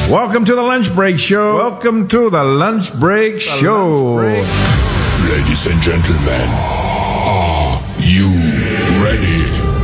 Welcome to the Lunch Break Show. Welcome to the Lunch Break Show. Ladies and gentlemen, are you ready?